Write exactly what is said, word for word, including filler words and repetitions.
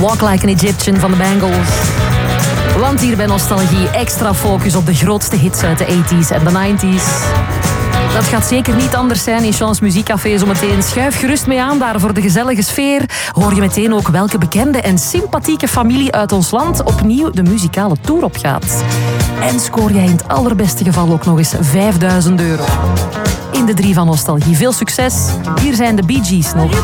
Walk Like an Egyptian van de Bangles. Want hier bij Nostalgie extra focus op de grootste hits uit de tachtiger en de negentiger. Dat gaat zeker niet anders zijn in Chance Muziekcafé zometeen. Schuif gerust mee aan daar voor de gezellige sfeer. Hoor je meteen ook welke bekende en sympathieke familie uit ons land opnieuw de muzikale tour opgaat. En scoor jij in het allerbeste geval ook nog eens vijfduizend euro. In de drie van Nostalgie. Veel succes. Hier zijn de Bee Gees nog.